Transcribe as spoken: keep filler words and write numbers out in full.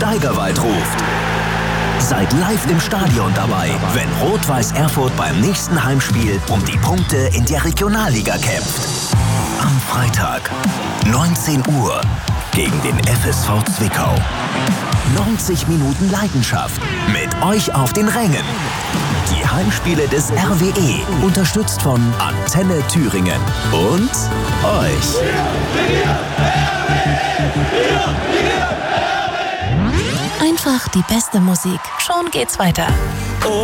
Steigerwald ruft. Seid live im Stadion dabei, wenn Rot-Weiß Erfurt beim nächsten Heimspiel um die Punkte in der Regionalliga kämpft. Am Freitag, neunzehn Uhr, gegen den F S V Zwickau. neunzig Minuten Leidenschaft mit euch auf den Rängen. Die Heimspiele des R W E, unterstützt von Antenne Thüringen und euch. Einfach die beste Musik. Schon geht's weiter.